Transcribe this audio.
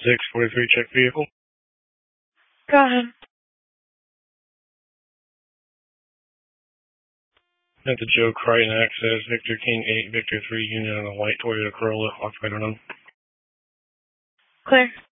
643, check vehicle. Go ahead. At the Joe Crichton access, Victor King 8, Victor 3, unit on a white Toyota Corolla, occupied unknown. Clear.